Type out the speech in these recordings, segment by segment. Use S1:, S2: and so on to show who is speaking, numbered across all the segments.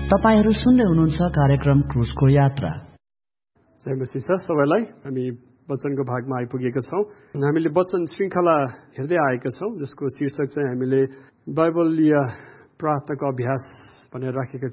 S1: तपाईहरु सुन्दै हुनुहुन्छ कार्यक्रम क्रुजको यात्रा।
S2: जय मसीह सबैलाई। हामी वचनको भागमा आइपुगेका छौं। हामीले वचन श्रृंखला हेर्दै आएका छौं, जसको शीर्षक चाहिँ हामीले बाइबलीय प्रार्थनाको अभ्यास भनेर राखेका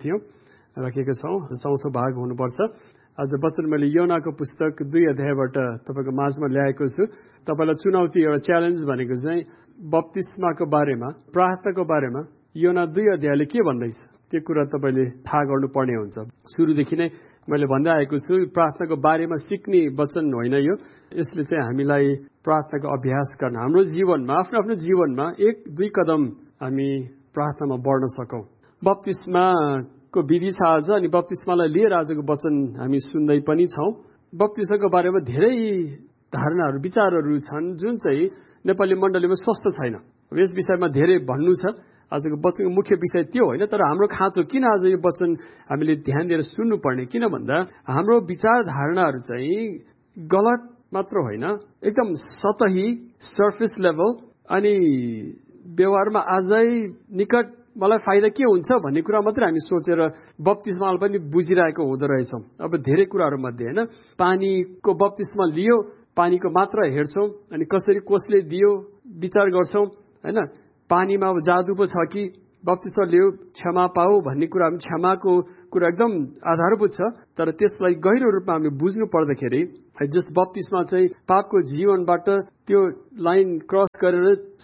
S2: छौं। चौथो भाग हुनुपर्छ। आज वचन मैले योनाको पुस्तक 2 अध्यायबाट तपाईको माझमा ल्याएको छु। तपाईलाई चुनौती, एउटा च्यालेन्ज भनेको चाहिँ बप्तिस्माको बारेमा, प्रार्थनाको बारेमा योना 2 अध्यायले के भन्दैछ त्यो कुरा तपाईले थाहा गर्नुपर्ने हुन्छ। सुरुदेखि नै मैले भन्दै आएको छु, प्रार्थनाको बारेमा सिक्ने वचन होइन यो। यसले चाहिँ हामीलाई प्रार्थनाको अभ्यास गर्न, हाम्रो जीवनमा, आफ्नो जीवनमा 1-2 कदम हामी प्रार्थनामा बढ्न सकौं। बप्तिस्माको विधि छ आज, अनि बप्तिस्मालाई लिएर आजको वचन हामी सुन्दै पनि छौं। बप्तिस्माको बारेमा धेरै धारणाहरू, विचारहरू छन् जुन चाहिँ नेपाली मण्डलीमा स्वस्थ छैन। यस विषयमा धेरै भन्नु छ। आजको वचनको मुख्य विषय त्यो होइन, तर हाम्रो खाँचो किन आज यो वचन हामीले ध्यान दिएर सुन्नुपर्ने, किन भन्दा हाम्रो विचार धारणाहरू चाहिँ गलत मात्र होइन, एकदम सतही, सर्फेस लेभल, अनि व्यवहारमा आजै निकट मलाई फाइदा के हुन्छ भन्ने कुरा मात्रै हामी सोचेर बप्तिस्मालाई पनि बुझिरहेको हुँदो रहेछौँ। अब धेरै कुराहरू मध्ये होइन, पानीको बप्तिस्मा लियो, पानीको मात्र हेर्छौँ, अनि कसले दियो विचार गर्छौँ होइन। पानीमा अब जादु पो छ कि, बप्तिस्मा लियो क्षमा पाऊ भन्ने कुरा, क्षमाको कुरा एकदम आधारभूत छ। तर त्यसलाई गहिरो रूपमा हामीले बुझ्नु पर्दाखेरि जस बप्तिस्मा चाहिँ पापको जीवनबाट त्यो लाइन क्रस गरेर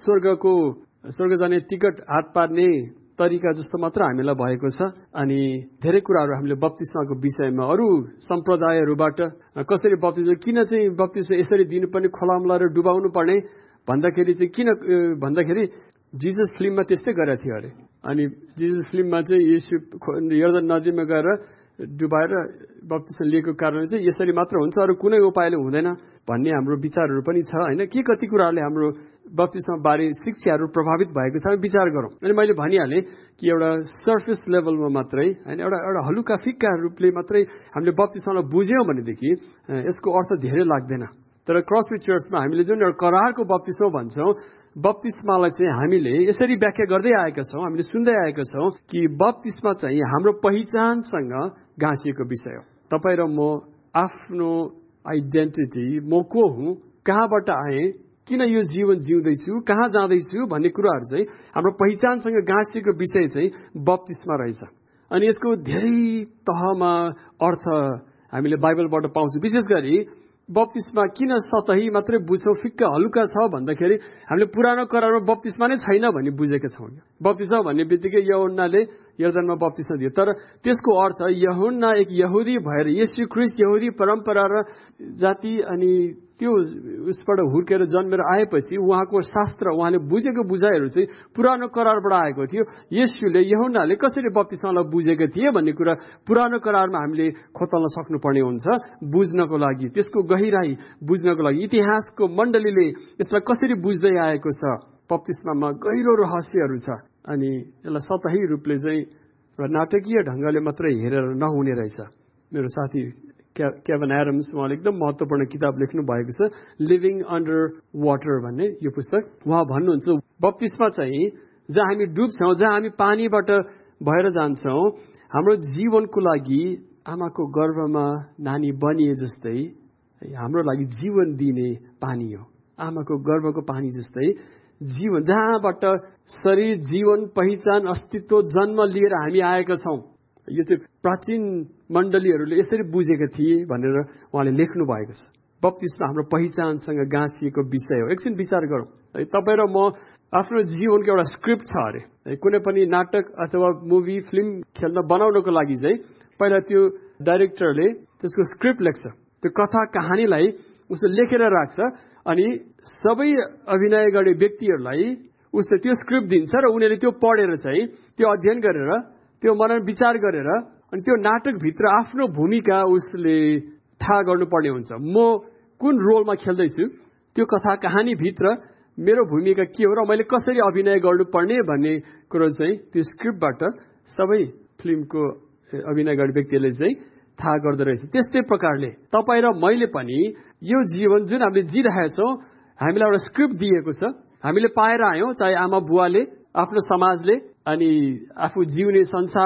S2: स्वर्ग जाने टिकट हात पार्ने तरिका जस्तो मात्र हामीलाई भएको छ। अनि धेरै कुराहरू हामीले बप्तिस्माको विषयमा अरू सम्प्रदायहरूबाट कसरी बप्तिस्मा, किन चाहिँ बप्तिस्मा यसरी दिनुपर्ने, खोलामा लगेर डुबाउनु पर्ने भन्दाखेरि चाहिँ किन भन्दाखेरि जिजस फिल्ममा त्यस्तै गरेको थियो अरे। अनि जिजस फिल्ममा चाहिँ यीशु यर्दन नदीमा गएर डुबाएर बप्तिस्मा लिएको कारणले चाहिँ यसरी मात्र हुन्छ, अरू कुनै उपायले हुँदैन भन्ने हाम्रो विचारहरू पनि छ होइन। के कति कुराहरूले हाम्रो बप्तिस्मा बारे शिक्षाहरू प्रभावित भएको छ, विचार गरौँ। अनि मैले भनिहालेँ कि एउटा सर्फेस लेभलमा मात्रै होइन, एउटा हलुका फिक्का रूपले मात्रै हामीले बप्तिस्मालाई बुझ्यौँ भनेदेखि यसको अर्थ धेरै लाग्दैन। तर क्रसफिट चर्चमा हामीले जुन एउटा करारको बप्तिस्मा भन्छौँ, बप्तिस्मालाई चाहिँ हामीले यसरी व्याख्या गर्दै आएका छौँ, हामीले सुन्दै आएका छौँ कि बप्तिस्मा चाहिँ हाम्रो पहिचानसँग गाँसिएको विषय हो। तपाईँ र म आफ्नो आइडेन्टिटी, म को हुँ, कहाँबाट आएँ, किन यो जीवन जिउँदैछु, कहाँ जाँदैछु भन्ने कुराहरू चाहिँ हाम्रो पहिचानसँग गाँसिएको विषय चाहिँ बप्तिस्मा रहेछ। अनि यसको धेरै तहमा अर्थ हामीले बाइबलबाट पाउँछौँ। विशेष गरी बप्तिस्मा किन सतही मात्रै बुझ्छौँ, फिक्का हलुका छ भन्दाखेरि हामीले पुरानो करारमा बप्तिस्मा नै छैन भन्ने बुझेका छौँ। बप्तिस्मा भन्ने बित्तिकै यूहन्नाले यर्दनमा बप्तिस्मा दियो, तर त्यसको अर्थ यूहन्ना एक यहुदी भएर, येशू ख्रीष्ट यहुदी परम्परा र जाति अनि त्यो उसबाट हुर्केर जन्मेर आएपछि उहाँको शास्त्र, उहाँले बुझेको बुझाइहरू चाहिँ पुरानो करारबाट आएको थियो। येशूले, यूहन्नाले कसरी बप्तिस्मालाई बुझेको थिए भन्ने कुरा पुरानो करारमा हामीले खोतल्न सक्नुपर्ने हुन्छ बुझ्नको लागि, त्यसको गहिराई बुझ्नको लागि। इतिहासको मण्डलीले यसलाई कसरी बुझ्दै आएको छ, बप्तिस्मामा गहिरो रहस्यहरू छ। अनि यसलाई सतही रूपले चाहिँ नाटकीय ढङ्गले मात्रै हेरेर नहुने रहेछ। मेरो साथी केभिन एडम्स, उहाँले एकदम महत्त्वपूर्ण किताब लेख्नु भएको छ, लिभिङ अन्डर वाटर भन्ने यो पुस्तक। उहाँ भन्नुहुन्छ बप्तिस्मा चाहिँ जहाँ हामी डुब्छौँ, जहाँ हामी पानीबाट भएर जान्छौँ, हाम्रो जीवनको लागि आमाको गर्भमा नानी बनिए जस्तै हाम्रो लागि जीवन दिने पानी हो। आमाको गर्भको पानी जस्तै जीवन, जहाँबाट शरीर, जीवन, पहिचान, अस्तित्व, जन्म लिएर हामी आएका छौँ। यो चाहिँ प्राचीन मण्डलीहरूले यसरी बुझेका थिए भनेर उहाँले लेख्नु भएको छ। बप्तिस्मा हाम्रो पहिचानसँग गाँसिएको विषय हो। एकछिन विचार गरौँ। तपाईँ र म आफ्नो जीवनको एउटा स्क्रिप्ट छ अरे। कुनै पनि नाटक अथवा मुभी, फिल्म बनाउनको लागि चाहिँ पहिला त्यो डाइरेक्टरले त्यसको स्क्रिप्ट लेख्छ, त्यो कथा कहानीलाई उसले लेखेर राख्छ, अनि सबै अभिनय गर्ने व्यक्तिहरूलाई उसले त्यो स्क्रिप्ट दिन्छ र उनीहरूले त्यो पढेर चाहिँ, त्यो अध्ययन गरेर, त्यो मनन विचार गरेर, अनि त्यो नाटकभित्र आफ्नो भूमिका उसले थाहा गर्नुपर्ने हुन्छ। म कुन रोलमा खेल्दैछु, त्यो कथा कहानीभित्र मेरो भूमिका के हो र मैले कसरी अभिनय गर्नुपर्ने भन्ने कुरो चाहिँ त्यो स्क्रिप्टबाट सबै फिल्मको अभिनय गर्ने व्यक्तिले चाहिँ थाहा गर्दो रहेछ। त्यस्तै प्रकारले तपाईँ र मैले पनि यो जीवन जुन हामीले जिरहेछौँ, हामीलाई एउटा स्क्रिप्ट दिएको छ, हामीले पाएर आयौँ, चाहे आमा बुवाले, आफ्नो समाजले, अनि आफू जिउने संसार,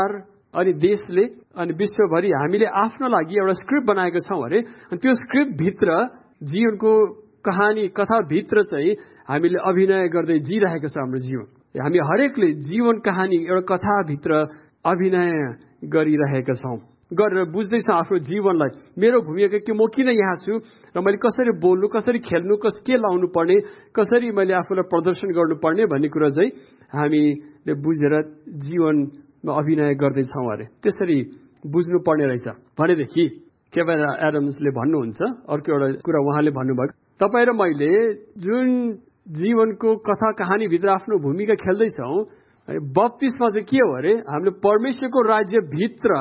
S2: अनि देशले अनि विश्वभरि हामीले आफ्नो लागि एउटा स्क्रिप्ट बनाएको छौँ अरे। अनि त्यो स्क्रिप्टभित्र जीवनको कहानी कथाभित्र चाहिँ हामीले अभिनय गर्दै जिरहेको छ हाम्रो जीवन। हामी हरेकले जीवन कहानी एउटा कथाभित्र अभिनय गरिरहेका छौँ, गरेर बुझ्दैछौँ आफ्नो जीवनलाई। मेरो भूमिका के, म किन यहाँ छु र मैले कसरी बोल्नु, कसरी खेल्नु, के लाउनु पर्ने, कसरी मैले आफूलाई प्रदर्शन गर्नुपर्ने भन्ने कुरा चाहिँ हामीले बुझेर जीवनमा अभिनय गर्दैछौँ अरे। त्यसरी बुझ्नु पर्ने रहेछ भनेदेखि केभिन एडम्सले भन्नुहुन्छ, अर्को एउटा कुरा उहाँले भन्नुभयो, तपाईँ र मैले जुन जीवनको कथा कहानीभित्र आफ्नो भूमिका खेल्दैछौँ, बप्तिस्मा चाहिँ के हो अरे, हामीले परमेश्वरको राज्यभित्र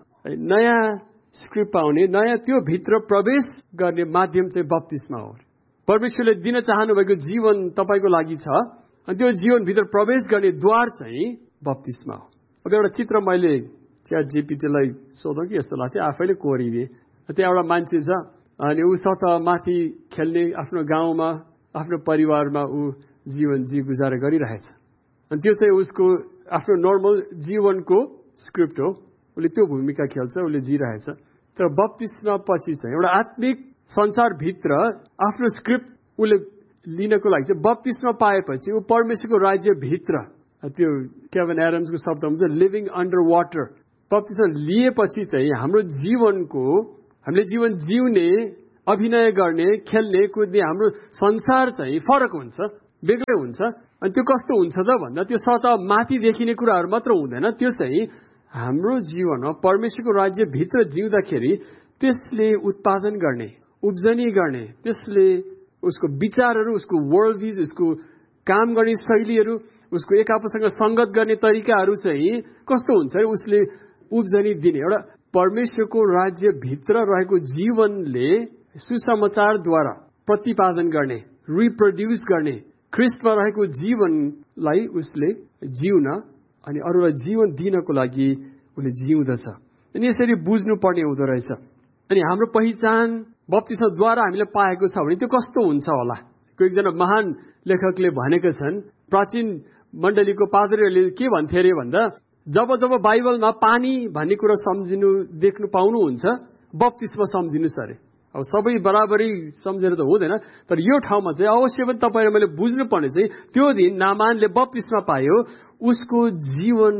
S2: नयाँ स्क्रिप्ट पाउने, नयाँ त्यो भित्र प्रवेश गर्ने माध्यम चाहिँ बप्तिस्मा हो। परमेश्वरले दिन चाहनुभएको जीवन तपाईँको लागि छ, अनि त्यो जीवनभित्र प्रवेश गर्ने द्वार चाहिँ बप्तिस्मा हो। अब एउटा चित्र मैले च्याट जीपीटीलाई सोधौँ कि यस्तो लाग्थ्यो, आफैले कोरिदिएँ। त्यहाँ एउटा मान्छे छ, अनि ऊ सतहमाथि खेल्ने, आफ्नो गाउँमा आफ्नो परिवारमा ऊ जीवन गुजार गरिरहेछ। अनि त्यो चाहिँ उसको आफ्नो नर्मल जीवनको स्क्रिप्ट हो, उसले त्यो भूमिका खेल्छ, उसले जिरहेछ। तर बप्तिस्मा पछि चाहिँ एउटा आत्मिक संसारभित्र आफ्नो स्क्रिप्ट उसले लिनको लागि चाहिँ बप्तिस्मा पाएपछि ऊ परमेश्वरको राज्यभित्र, त्यो केभिन एडम्सको शब्दमा चाहिँ लिभिङ अन्डर वाटर, बप्तिस्मा लिएपछि चाहिँ हाम्रो जीवनको, हामीले जीवन जिउने, अभिनय गर्ने, खेल्ने, कुद्ने हाम्रो संसार चाहिँ फरक हुन्छ, बेग्लै हुन्छ। अनि त्यो कस्तो हुन्छ त भन्दा त्यो सतह माथि देखिने कुराहरू मात्र हुँदैन, त्यो चाहिँ हाम्रो जीवनमा परमेश्वरको राज्यभित्र जिउँदाखेरि त्यसले उत्पादन गर्ने, उब्जनी गर्ने, त्यसले उसको विचारहरू, उसको वर्ल्ड भ्यू, उसको काम गर्ने शैलीहरू, उसको एक आपससँग संगत गर्ने तरिकाहरू चाहिँ कस्तो हुन्छ अरे, उसले उब्जनी दिने। एउटा परमेश्वरको राज्यभित्र रहेको जीवनले सुसमाचारद्वारा प्रतिपादन गर्ने, रिप्रोड्युस गर्ने, ख्रिस्टमा रहेको जीवनलाई उसले जिउन अनि अरूलाई जीवन दिनको लागि उसले जिउँदछ। अनि यसरी बुझ्नु पर्ने हुँदो रहेछ। अनि हाम्रो पहिचान बप्तिस्माद्वारा हामीले पाएको छ भने त्यो कस्तो हुन्छ होला। एकजना महान लेखकले भनेका छन्, प्राचीन मण्डलीको पादरीहरूले के भन्थे अरे भन्दा, जब जब बाइबलमा पानी भन्ने कुरा सम्झिनु, देख्नु पाउनुहुन्छ, बप्तिस्मा सम्झिनुहोस् अरे। अब सबै बराबरी सम्झेर त हुँदैन, तर यो ठाउँमा चाहिँ अवश्य पनि तपाईँ र मैले बुझ्नुपर्ने चाहिँ त्यो दिन नामानले बप्तिस्मा पायो, उसको जीवन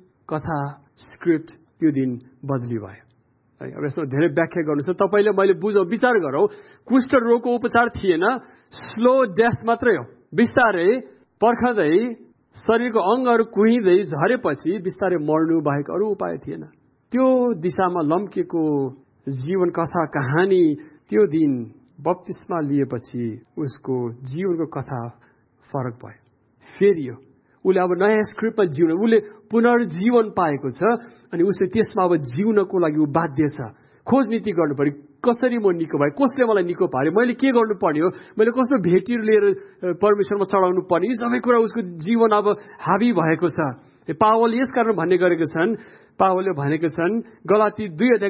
S2: कथा स्क्रिप्ट त्यो दिन बदली भयो। अब यसमा धेरै व्याख्या गर्नु छ, तपाईँले मैले बुझौँ, विचार गरौँ। कुष्ठ रोगको उपचार थिएन, स्लो डेथ मात्रै हो। बिस्तारै पर्खँदै शरीरको अङ्गहरू कुहिँदै झरेपछि बिस्तारै मर्नु बाहेक अरू उपाय थिएन। त्यो दिशामा लम्केको जीवन कथा कहानी त्यो दिन बप्तिस्मा लिएपछि उसको जीवनको कथा फरक भयो, फेरियो। उसले अब नयाँ स्क्रिप्टमा जिउन, उसले पुनर्जीवन पाएको छ, अनि उसले त्यसमा अब जिउनको लागि ऊ बाध्य छ। खोज नीति गर्नु पर्यो, कसरी म निको भएँ, कसले मलाई निको पार्यो, मैले के गर्नुपर्ने हो, मैले कस्तो भेटीहरू लिएर परमेश्वरमा चढाउनु पर्ने, यी सबै कुरा उसको जीवन अब हाबी भएको छ। पावल यस कारण भन्ने गरेका छन्, पावलले भनेका छन् गलाती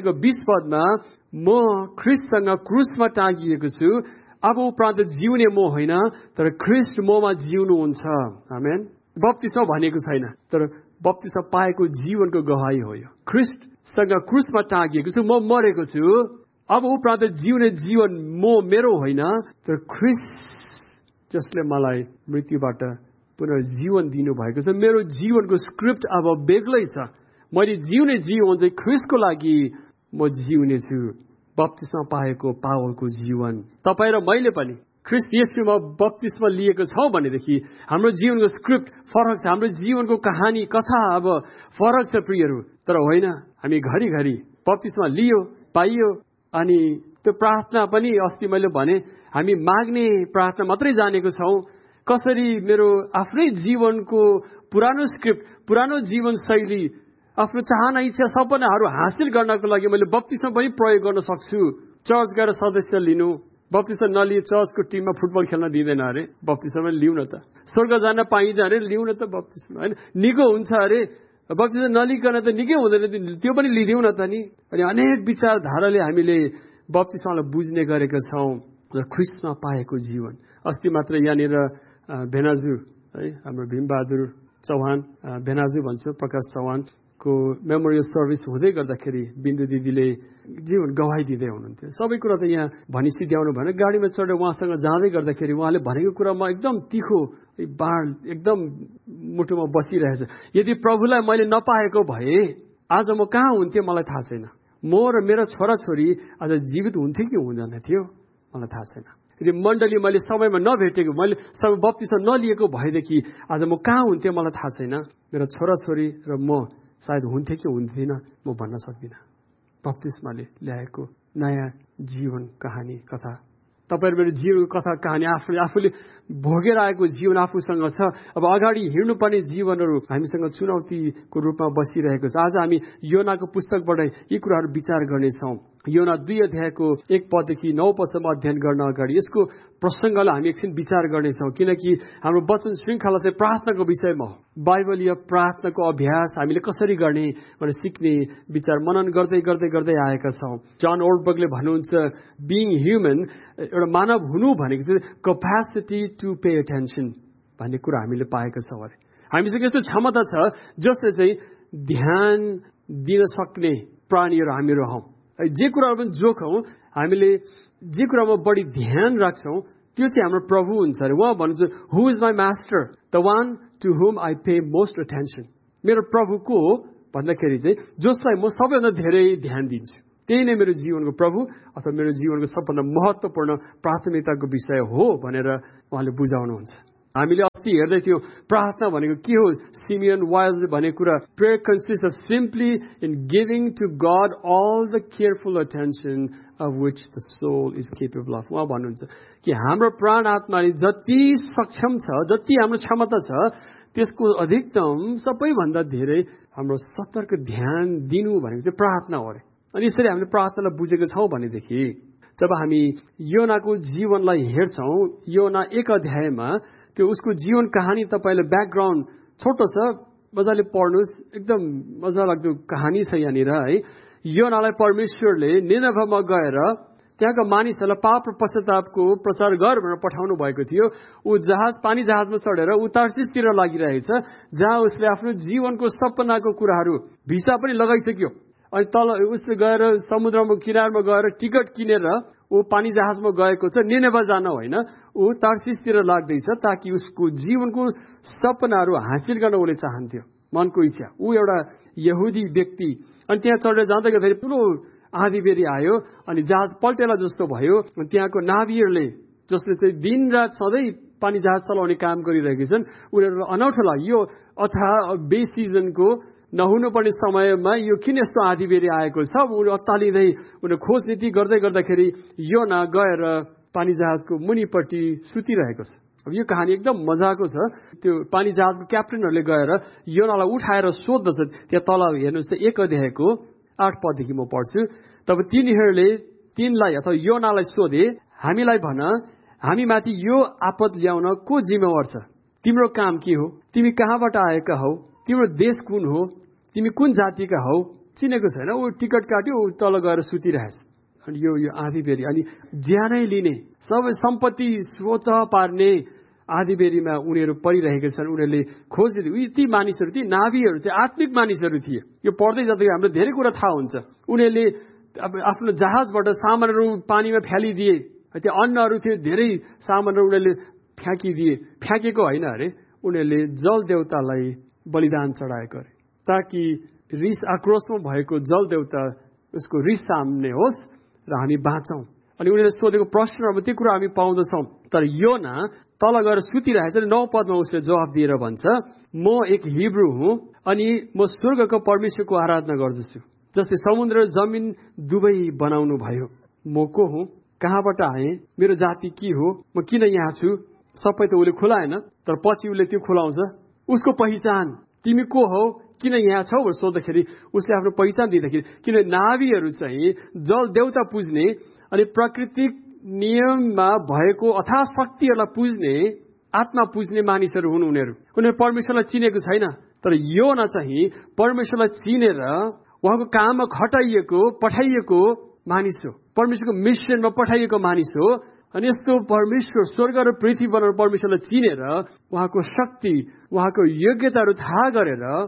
S2: 2:20 म ख्रिस्टसँग क्रुसमा टाँगिएको छु, अब उपरान्त जिउने म होइन, तर ख्रिस्ट ममा जिउनुहुन्छ। आमेन। बप्तिस्मा भनेको छैन, तर बप्तिस्मा पाएको जीवनको गवाही हो यो। ख्रिस्टसँग क्रुसमा टाँगिएको छु, म मरेको छु, अब उपरान्त जिउने जीवन म मेरो होइन, तर ख्रिस्ट जसले मलाई मृत्युबाट पुनर्जीवन दिनुभएको छ। मेरो जीवनको स्क्रिप्ट अब बेग्लै छ। मैले जिउने जीवन चाहिँ ख्रिस्टको लागि म जिउने छु। बप्तिस्मा पाएको पावलको जीवन, तपाईँ र मैले पनि ख्रिस्ट येशूमा बप्तिस्मा लिएको छौँ भनेदेखि हाम्रो जीवनको स्क्रिप्ट फरक छ, हाम्रो जीवनको कहानी कथा अब फरक छ प्रियहरू। तर होइन, हामी घरिघरि बप्तिस्मा लियो, पाइयो, अनि त्यो प्रार्थना पनि अस्ति मैले भने हामी माग्ने प्रार्थना मात्रै जानेको छौँ। कसरी मेरो आफ्नै जीवनको पुरानो स्क्रिप्ट, पुरानो जीवन शैली, आफ्नो चाहना, इच्छा, सपनाहरू हासिल गर्नको लागि मैले बप्तिस्मा पनि प्रयोग गर्न सक्छु। चर्च गएर सदस्य लिनु, बप्तिस्मा नलिए चर्चको टिममा फुटबल खेल्न दिँदैन अरे, बप्तिस्मा पनि लिउँ न त। स्वर्ग जान पाइन्छ अरे, लिउँ न त बप्तिस्मा, होइन। निको हुन्छ अरे, बप्तिस्मा नलिकन त निकै हुँदैन, त्यो पनि लिदिउँ न त नि। अनि अनेक विचारधाराले हामीले बप्तिस्मालाई बुझ्ने गरेका छौँ र ख्रिस्टमा पाएको जीवन। अस्ति मात्र यहाँनिर भेनाजु है, हाम्रो भीमबहादुर चौहान, भेनाजु भन्छ, प्रकाश चौहान, को मेमोरियल सर्भिस हुँदै गर्दाखेरि बिन्दु दिदीले जीवन गवाई दिँदै हुनुहुन्थ्यो। सबै कुरा त यहाँ भनिसिद्ध्याउनु भएन। गाडीमा चढेर उहाँसँग जाँदै गर्दाखेरि उहाँले भनेको कुरा म एकदम तिखो बाण एकदम मुटुमा बसिरहेछ। यदि प्रभुलाई मैले नपाएको भए आज म कहाँ हुन्थेँ मलाई थाहा छैन। म र मेरो छोराछोरी आज जीवित हुन्थे कि हुँदैन थियो मलाई थाहा छैन। यदि मण्डली मैले समयमा नभेटेको, मैले समय बत्तिस नलिएको भएदेखि आज म कहाँ हुन्थेँ मलाई थाहा छैन। मेरो छोराछोरी र म सायद हुन्थे कि हुन्थिनँ म भन्न सक्दिनँ। बत्तिसमाले ल्याएको नयाँ जीवन कहानी कथा, तपाईहरु मेरो जीवन कथा कहानी आफूले भोगेर आएको जीवन आफूसँग छ। अब अगाडि हिँड्नुपर्ने जीवनहरू हामीसँग चुनौतीको रूपमा बसिरहेको छ। आज हामी योनाको पुस्तकबाट यी कुराहरू विचार गर्नेछौँ। योना 2 अध्यायको 1 पददेखि 9 पदसम्म अध्ययन गर्न अगाडि यसको प्रसङ्गलाई हामी एकछिन विचार गर्नेछौँ, किनकि हाम्रो वचन श्रृङ्खला चाहिँ प्रार्थनाको विषयमा हो। बाइबलीय प्रार्थनाको अभ्यास हामीले कसरी गर्ने भनेर सिक्ने विचार मनन गर्दै गर्दै गर्दै आएका छौँ। जन ओल्डबर्गले भन्नुहुन्छ, बिइङ ह्युमन, एउटा मानव हुनु भनेको चाहिँ कपेसिटी टु पे अटेन्सन भन्ने कुरा हामीले पाएका छौँ। अरे हामीसँग यस्तो क्षमता छ जसले चाहिँ ध्यान दिन सक्ने प्राणीहरू हामीहरू हौँ। जे कुराहरू पनि जोखौँ, हामीले जे कुरामा बढी ध्यान राख्छौँ त्यो चाहिँ हाम्रो प्रभु हुन्छ अरे। उहाँ भन्नुहुन्छ, हु is my master, the one to हुम आई पे मोस्ट अटेन्सन। मेरो प्रभु को हो भन्दाखेरि चाहिँ जसलाई म सबैभन्दा धेरै ध्यान दिन्छु, त्यही नै मेरो जीवनको प्रभु अथवा मेरो जीवनको सबभन्दा महत्त्वपूर्ण प्राथमिकताको विषय हो भनेर उहाँले बुझाउनुहुन्छ। हामीले अस्ति हेर्दै थियौँ प्रार्थना भनेको के हो। सिमियन वाइल्सले भनेको कुरा, prayer consist of simply in giving to God all the careful attention of which the soul is capable of। उहाँ भन्नुहुन्छ कि हाम्रो प्राण आत्माले जति सक्षम छ, जति हाम्रो क्षमता छ, त्यसको अधिकतम सबैभन्दा धेरै हाम्रो सतर्क ध्यान दिनु भनेको चाहिँ प्रार्थना हो अरे। अनि यसरी हामीले प्रार्थनालाई बुझेको छौँ भनेदेखि जब हामी योनाको जीवनलाई हेर्छौँ, योना 1 अध्यायमा त्यो उसको जीवन कहानी तपाईँले ब्याकग्राउन्ड छोटो छ, मजाले पढ्नुहोस्, एकदम मजा लाग्दो कहानी छ यहाँनिर है। योनालाई परमेश्वरले निनभमा गएर त्यहाँका मानिसहरूलाई पाप र पश्चातापको प्रचार गर भनेर पठाउनु भएको थियो। ऊ पानी जहाजमा चढेर ऊ तार्सिसतिर लागिरहेछ, जहाँ उसले आफ्नो जीवनको सपनाको कुराहरू भिसा पनि लगाइसक्यो। अनि तल उसले गएर समुद्रमा किनारमा गएर टिकट किनेर ऊ पानी जहाजमा गएको छ, निनेभा जान होइन, ऊ तार्सिसतिर लाग्दैछ ताकि उसको जीवनको सपनाहरू हासिल गर्न उसले चाहन्थ्यो, मनको इच्छा। ऊ एउटा यहुदी व्यक्ति। अनि त्यहाँ चढेर जाँदै गर्दाखेरि ठुलो आँधी बेरी आयो अनि जहाज पल्टेला जस्तो भयो। त्यहाँको नाभीहरूले जसले चाहिँ दिन रात सधैँ पानी जहाज चलाउने काम गरिरहेका छन्, उनीहरू अनौठो लाग्यो। यो अथाह बे सिजनको नहुनुपर्ने समयमा यो किन यस्तो आँधी बेरी आएको छ, उनीहरू अत्तालिँदै उनीहरू खोजनीति गर्दै गर्दाखेरि योना गएर पानी जहाजको मुनिपट्टि सुतिरहेको छ। अब यो कहानी एकदम मजाको छ। त्यो पानी जहाजको क्याप्टेनहरूले गएर योनालाई उठाएर सोध्दछ। त्यहाँ तल हेर्नुहोस् त 1 अध्यायको 8 पददेखि म पढ्छु। तब तिनीहरूले तिनलाई अथवा योनालाई सोधे, हामीलाई भन, हामी माथि यो आपद ल्याउन को जिम्मेवार छ? तिम्रो काम के हो? तिमी कहाँबाट आएका हौ? तिम्रो देश कुन हो? तिमी कुन जातिका हौ? चिनेको छैन। ऊ टिकट काट्यो, ऊ तल गएर सुतिरहेछ। अनि यो आँधी बेरी अनि ज्यानै लिने, सबै सम्पत्ति स्वत पार्ने आँधी बेरीमा उनीहरू परिरहेका छन्। उनीहरूले खोजी, ती मानिसहरू, ती नाभीहरू चाहिँ आत्मिक मानिसहरू थिए। यो पढ्दै जाँदाखेरि हाम्रो धेरै कुरा थाहा हुन्छ। उनीहरूले अब आफ्नो जहाजबाट सामानहरू पानीमा फ्यालिदिए। त्यो अन्नहरू थियो, धेरै सामानहरू उनीहरूले फ्याँकिदिए। फ्याँकेको होइन अरे, उनीहरूले जल देवतालाई बलिदान चढाएको अरे, ताकि रिस आक्रोशमा भएको जल देवता उसको रिस सामने होस् र हामी बाँचौँ। अनि उनीहरूले सोधेको प्रश्नहरूमा त्यो कुरा हामी पाउँदछौँ। तर योना तल गएर सुतिरहेछ। 9 पदमा उसले जवाफ दिएर भन्छ, म एक हिब्रू हुँ अनि म स्वर्गको परमेश्वरको आराधना गर्दछु, जसले समुद्र र जमिन दुवै बनाउनु भयो। म को हुँ? कहाँबाट आएँ? मेरो जाति के हो? म किन यहाँ छु? सबै त उसले खुलाएन, तर पछि उसले त्यो खुलाउँछ। उसको पहिचान, तिमी को हौ? किन यहाँ छौ? सोद्धाखेरि उसले आफ्नो पहिचान दिँदाखेरि, किन नाभीहरू चाहिँ जल देवता पुज्ने अनि प्राकृतिक नियममा भएको अथाह शक्तिहरूलाई पुज्ने, आत्मा पुज्ने मानिसहरू हुन्। उनीहरू परमेश्वरलाई चिनेको छैन। तर योना चाहिँ परमेश्वरलाई चिनेर उहाँको काममा खटाइएको, पठाइएको मानिस हो। परमेश्वरको मिसनमा पठाइएको मानिस हो। अनि यस्तो परमेश्वर, स्वर्ग र पृथ्वी बनाउनु परमेश्वरलाई चिनेर उहाँको शक्ति, उहाँको योग्यताहरू थाहा गरेर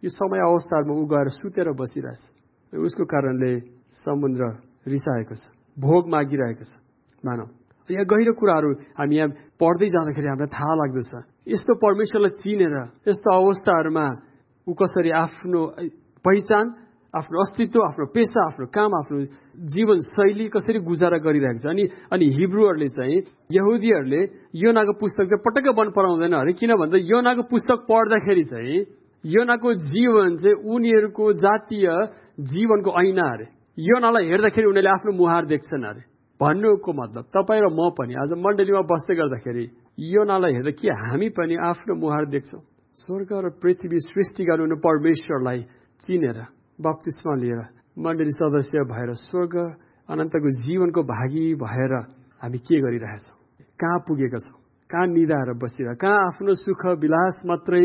S2: यो समय अवस्थाहरूमा ऊ गएर सुतेर बसिरहेछ। उसको कारणले समुद्र रिसाएको छ, भोग मागिरहेको छ। मानव यहाँ गहिरो कुराहरू हामी यहाँ पढ्दै जाँदाखेरि हामीलाई थाहा लाग्दछ यस्तो परमेश्वरलाई चिनेर यस्तो अवस्थाहरूमा ऊ कसरी आफ्नो पहिचान, आफ्नो अस्तित्व, आफ्नो पेसा, आफ्नो काम, आफ्नो जीवन शैली कसरी गुजारा गरिरहेको छ। अनि हिब्रूहरूले चाहिँ यहुदीहरूले योनाको पुस्तक चाहिँ पटक्कै मन पराउँदैन अरे, किन भन्दा योनाको पुस्तक पढ्दाखेरि चाहिँ योनाको जीवन चाहिँ उनीहरूको जातीय जीवनको ऐना अरे। योनालाई हेर्दाखेरि उनीहरूले आफ्नो मुहार देख्छन् अरे। भन्नुको मतलब तपाईँ र म पनि आज मण्डलीमा बस्दै गर्दाखेरि योनालाई हेर्दा के हामी पनि आफ्नो मुहार देख्छौँ? स्वर्ग र पृथ्वी सृष्टि गर्नु परमेश्वरलाई चिनेर बप्तिस्मा लिएर मण्डली सदस्य भएर स्वर्ग अनन्तको जीवनको भागी भएर हामी के गरिरहेछौँ? कहाँ पुगेका छौँ? कहाँ निदाएर बसिरह, कहाँ आफ्नो सुख विलास मात्रै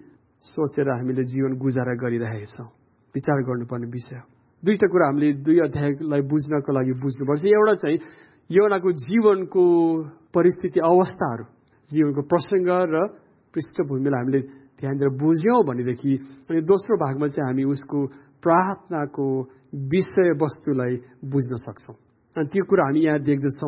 S2: सोचेर हामीले जीवन गुजारा गरिरहेका छौँ? विचार गर्नुपर्ने विषय हो। दुईटा कुरा हामीले 2 अध्यायलाई बुझ्नको लागि बुझ्नुपर्छ। एउटा चाहिँ योनाको जीवनको परिस्थिति, अवस्थाहरू, जीवनको प्रसङ्ग र पृष्ठभूमिलाई हामीले ध्यान दिएर बुझ्यौँ भनेदेखि अनि दोस्रो भागमा चाहिँ हामी उसको प्रार्थनाको विषयवस्तुलाई बुझ्न सक्छौँ। अनि त्यो कुरा हामी यहाँ देख्दछौँ।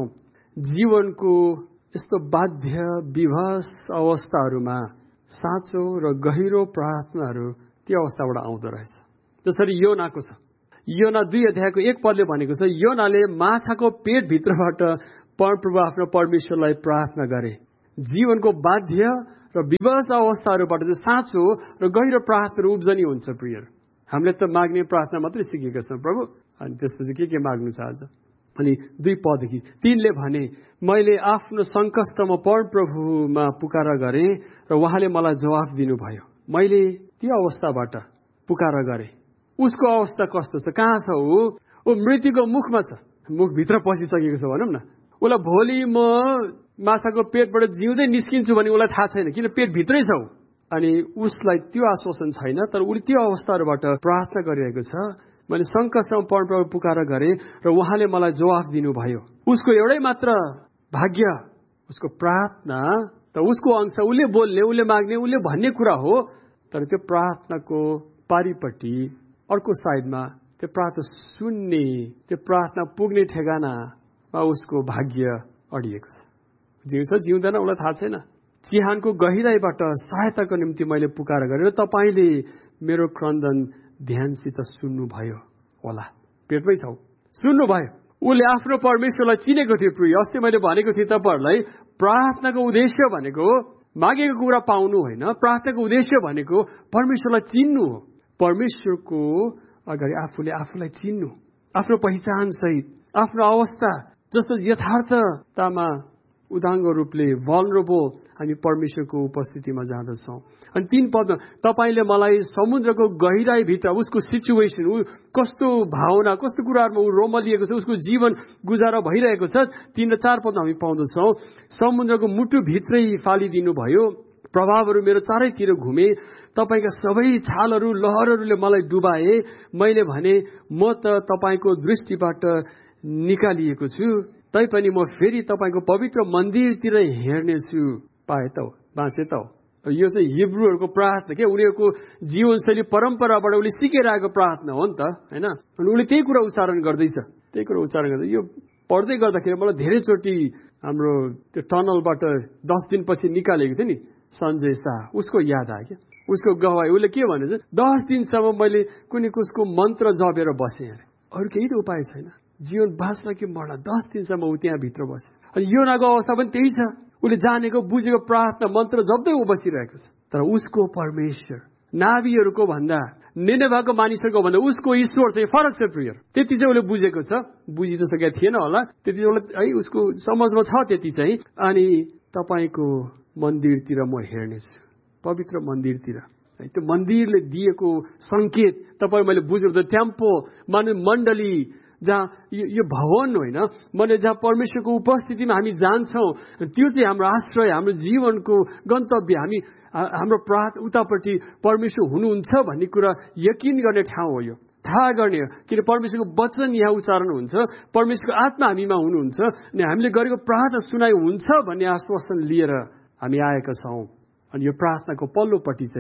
S2: जीवनको यस्तो बाध्य विवश अवस्थाहरूमा साँचो र गहिरो प्रार्थनाहरू त्यो अवस्थाबाट आउँदो रहेछ। जसरी योनाको छ। योना 2 अध्यायको 1 पदले भनेको छ योनाले माछाको पेटभित्रबाट परमप्रभु आफ्नो परमेश्वरलाई प्रार्थना गरे। जीवनको बाध्य र विवश अवस्थाहरूबाट चाहिँ साँचो र गहिरो प्रार्थनाहरू उब्जनी हुन्छ। प्रिय हामीले त माग्ने प्रार्थना मात्रै सिकेका छौँ प्रभु, अनि त्यसपछि के माग्नु छ आज? अनि 2 पददेखि 3ले भने मैले आफ्नो सङ्कष्टमा परमप्रभुमा पुकारा गरेँ र उहाँले मलाई जवाफ दिनुभयो। मैले त्यो अवस्थाबाट पुकारा गरेँ। उसको अवस्था कस्तो छ? कहाँ छ ऊ मृत्युको मुखमा छ, मुखभित्र पसिसकेको छ भनौँ न। उसलाई भोलि म माछाको पेटबाट जिउँदै निस्किन्छु भने उसलाई थाहा छैन, किन पेटभित्रै छ ऊ। अनि उसलाई त्यो आश्वासन छैन, तर उसले त्यो अवस्थाहरूबाट प्रार्थना गरिरहेको छ। मैले सङ्कष्टमा परमप्रभु पुकारा गरेँ र उहाँले मलाई जवाफ दिनुभयो। उसको एउटै मात्र भाग्य, उसको प्रार्थना त उसको अंश, उसले बोल्ने, उसले माग्ने, उसले भन्ने कुरा हो। तर त्यो प्रार्थनाको पारिपट्टि अर्को साइडमा त्यो प्रार्थना सुन्ने, त्यो प्रार्थना पुग्ने ठेगानामा उसको भाग्य अडिएको छ। जिउँछ जिउँदैन उसलाई थाहा छैन। चिहानको गहिराईबाट सहायताको निम्ति मैले पुकार गरेर तपाईँले मेरो क्रन्दन ध्यानसित सुन्नुभयो होला। पेटमै छौ, सुन्नुभयो। उसले आफ्नो परमेश्वरलाई चिनेको थियो। प्रिय अस्ति मैले भनेको थिएँ तपाईँहरूलाई, प्रार्थनाको उद्देश्य भनेको मागेको कुरा पाउनु होइन। प्रार्थनाको उद्देश्य भनेको परमेश्वरलाई चिन्नु हो। परमेश्वरको अगाडि आफूले आफूलाई चिन्नु, आफ्नो पहिचान सहित, आफ्नो अवस्था जस्तो यथार्थतामा उदाङ्गो रूपले भल्नरेबल हामी परमेश्वरको उपस्थितिमा जाँदछौँ। अनि 3 पदमा तपाईँले मलाई समुद्रको गहिराईभित्र उसको सिचुएसन, ऊ कस्तो भावना, कस्तो कुराहरूमा ऊ रोमलिएको छ, उसको जीवन गुजारा भइरहेको छ। 3 र 4 पदमा हामी पाउँदछौँ समुद्रको मुटुभित्रै फालिदिनु भयो। प्रभावहरू मेरो चारैतिर घुमे। तपाईँका सबै छालहरू, लहरहरूले मलाई डुबाए। मैले भने म त तपाईँको दृष्टिबाट निकालिएको छु, तैपनि म फेरि तपाईँको पवित्र मन्दिरतिर हेर्नेछु। पाए त हो, बाँचे त हो। यो चाहिँ हिब्रूहरूको प्रार्थना के, उनीहरूको जीवनशैली परम्पराबाट उसले सिकेर आएको प्रार्थना हो नि त, होइन? अनि उसले त्यही कुरा उच्चारण गर्दैछ, त्यही कुरा उच्चारण गर्दै। यो पढ्दै गर्दाखेरि मलाई धेरैचोटि हाम्रो त्यो टनलबाट 10 दिनपछि निकालेको थियो नि सञ्जय शाह, उसको याद आयो क्या। उसको गवाई, उसले के भनेछ, 10 दिनसम्म मैले कुनै कसको मन्त्र जपेर बसेँ अरे, अरू केही त उपाय छैन, जीवन बाँच्न कि मर्न। 10 दिनसम्म ऊ त्यहाँ भित्र बस्यो। अनि योनाको अवस्था पनि त्यही छ। उसले जानेको बुझेको प्रार्थना मन्त्र जप्दै ऊ बसिरहेको छ। तर उसको परमेश्वर नाभीहरूको भन्दा, निनेभेको मानिसहरूको भन्दा उसको ईश्वर चाहिँ फरक छ। प्रिय त्यति चाहिँ उसले बुझेको छ, बुझि त सकेको थिएन होला, त्यति है उसको समझमा छ त्यति चाहिँ। अनि तपाईँको मन्दिरतिर म हेर्नेछु, पवित्र मन्दिरतिर। त्यो मन्दिरले दिएको संकेत तपाईँ मैले बुझ्नु, टेम्पल माने मण्डली, जहाँ यो भवन होइन, मैले जहाँ परमेश्वरको उपस्थितिमा हामी जान्छौँ, त्यो चाहिँ हाम्रो आश्रय, हाम्रो जीवनको गन्तव्य। हामी हाम्रो प्रार्थना उतापट्टि परमेश्वर हुनुहुन्छ भन्ने कुरा यकिन गर्ने ठाउँ हो। यो थाहा गर्ने हो, किन परमेश्वरको वचन यहाँ उच्चारण हुन्छ, परमेश्वरको आत्मा हामीमा हुनुहुन्छ, अनि हामीले गरेको प्रार्थना सुनाइ हुन्छ भन्ने आश्वासन लिएर हामी आएका छौँ। अनि यो प्रार्थनाको पल्लोपट्टि चाहिँ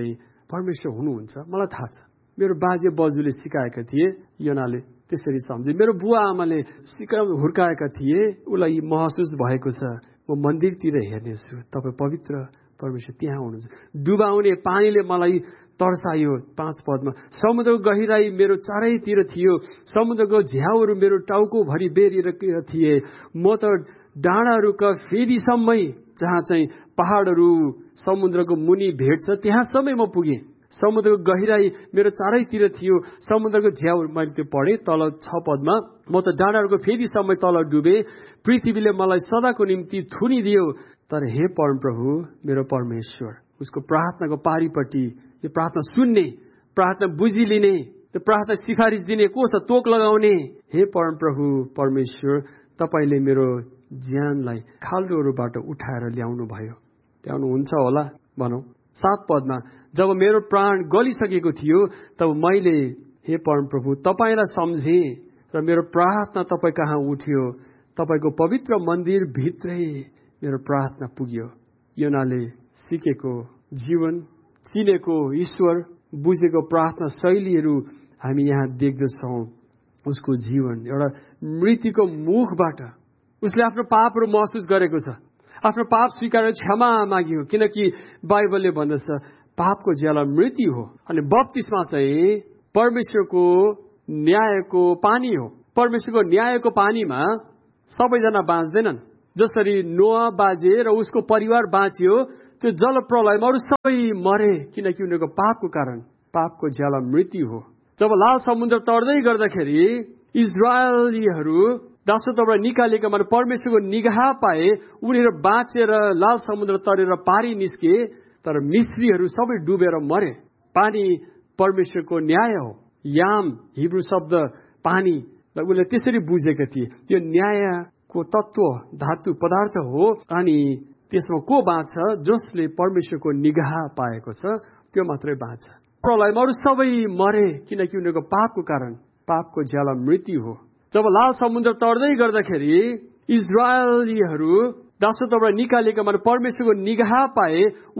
S2: परमेश्वर हुनुहुन्छ मलाई थाहा छ। मेरो बाजे बजुले सिकाएका थिए, योनाले त्यसरी सम्झे। मेरो बुवा आमाले हुर्काएका थिए, उसलाई महसुस भएको छ म मन्दिरतिर हेर्नेछु, तपाईँ पवित्र परमेश्वर त्यहाँ हुनुहुन्छ। डुबाउने पानीले मलाई तर्सायो। 5 पदमा समुद्रको गहिराई मेरो चारैतिर थियो, समुद्रको झ्याउहरू मेरो टाउकोभरि बेरिरहेका थिए। म त डाँडाहरूका फेदीसम्मै, जहाँ चाहिँ पहाडहरू समुद्रको मुनि भेट्छ त्यहाँसम्मै म पुगेँ। समुद्रको गहिराई मेरो चारैतिर थियो, समुद्रको झ्याउ, मैले त्यो पढेँ तल 6 पदमा, म त डाँडाहरूको फेदीसम्मै तल डुबे, पृथ्वीले मलाई सदाको निम्ति थुनिदियो। तर हे परमप्रभु मेरो परमेश्वर, उसको प्रार्थनाको पारिपट्टि, यो प्रार्थना सुन्ने, प्रार्थना बुझिलिने, त्यो प्रार्थना सिफारिस दिने को छ, तोक लगाउने। हे परमप्रभु परमेश्वर, तपाईँले मेरो ज्यानलाई खाल्डोहरूबाट उठाएर ल्याउनु भयो। ल्याउनुहुन्छ होला भनौँ। 7 पदमा जब मेरो प्राण गलिसकेको थियो तब मैले हे परमप्रभु तपाईँलाई सम्झेँ र मेरो प्रार्थना तपाईँ कहाँ उठ्यो। तपाईँको पवित्र मन्दिर भित्रै मेरो प्रार्थना पुग्यो। योनाले सिकेको जीवन, चिनेको ईश्वर, बुझेको प्रार्थना शैलीहरू हामी यहाँ देख्दछौँ। उसको जीवन एउटा मृत्युको मुखबाट उसले आफ्नो पापहरू महसुस गरेको छ, आफ्नो पाप स्वीकार क्षमा माग्यो, किनकि बाइबलले भन्दछ पापको ज्याला मृत्यु हो। अनि बप्तिस्मा चाहिँ परमेश्वरको न्यायको पानी हो। परमेश्वरको न्यायको पानीमा सबैजना बाँच्दैनन्। जसरी नोआ बाजे र उसको परिवार बाँच्यो, त्यो जल प्रलयमा अरू सबै मरे, किनकि उनीहरूको पापको कारण। पापको ज्याला मृत्यु हो। जब लाल समुद्र तर्दै गर्दाखेरि इजरायलीहरू दासत्वबाट निकालेका मात्र परमेश्वरको निगाह पाए, उनीहरू बाँचेर लाल समुद्र तरेर पारी निस्के। तर मिस्रीहरू सबै डुबेर मरे। पानी परमेश्वरको न्याय हो। याम हिब्रू शब्द पानी, उसले त्यसरी बुझेका थिए। यो न्यायको तत्व, धातु पदार्थ हो। अनि त्यसमा को बाँच्छ? जसले परमेश्वरको निगाह पाएको छ, त्यो मात्रै बाँच्छ। प्रलयमा अरू सबै मरे, किनकि उनीहरूको पापको कारण। पापको ज्याला मृत्यु हो। जब लाल समुद्र तर्दै गर्दाखेरि इजरायलीहरू दासत्वबाट निकालेका मात्र परमेश्वरको निगाह पाए,